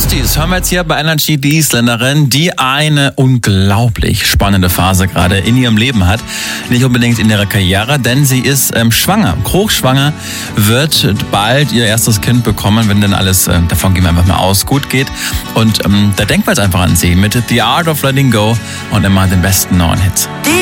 Ghosties hören wir jetzt hier bei Energy, die Isländerin, die eine unglaublich spannende Phase gerade in ihrem Leben hat. Nicht unbedingt in ihrer Karriere, denn sie ist schwanger, hochschwanger, wird bald ihr erstes Kind bekommen, wenn denn alles, davon gehen wir einfach mal aus, gut geht. Und da denken wir jetzt einfach an sie mit The Art of Letting Go und immer den besten neuen Hits.